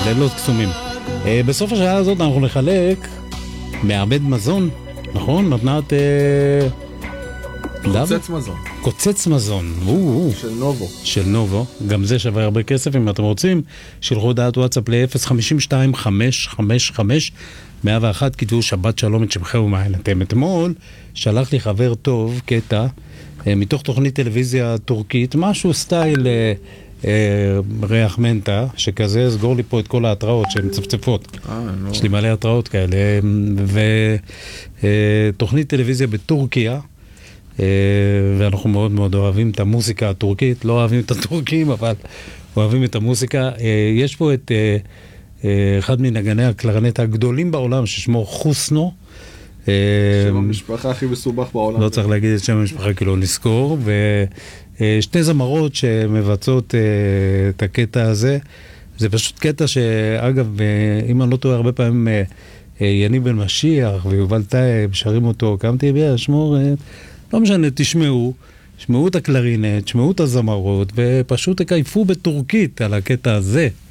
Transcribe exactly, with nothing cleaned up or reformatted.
לילות קסומים. בסוף השעה הזאת אנחנו נחלק מעבד מזון, נכון? מתנת... קוצץ מזון. קוצץ מזון. של נובו. של נובו. גם זה שווה הרבה כסף אם אתם רוצים. שלחו דעת וואטסאפ ל-אפס חמש שתיים חמש חמש חמש מאה ואחת, כתבו שבת שלום את שמכם ומענתם. אתמול שלח לי חבר טוב, קטע, מתוך תוכנית טלוויזיה טורקית, משהו סטייל ריח מנטה, שכזה סגור לי פה את כל ההתראות שהן צפצפות. יש לי מלא התראות כאלה. ותוכנית טלוויזיה בטורקיה, ואנחנו מאוד מאוד אוהבים את המוזיקה הטורקית, לא אוהבים את הטורקים, אבל אוהבים את המוזיקה. יש פה את אחד מנגני הקלרנט הגדולים בעולם, ששמו חוסנו. שם המשפחה הכי מסובך בעולם. לא צריך להגיד את שם המשפחה כי לא נזכור. ושתי זמרות שמבצעות את הקטע הזה. זה פשוט קטע שאגב, אם אני לא טועה, הרבה פעמים יניב בן משיח ויובל טייב שרים אותו, כמה תהיה שמור, לא משנה, תשמעו, שמעו את הקלרינט, שמעו את הזמרות, ופשוט תקייפו בטורקית על הקטע הזה.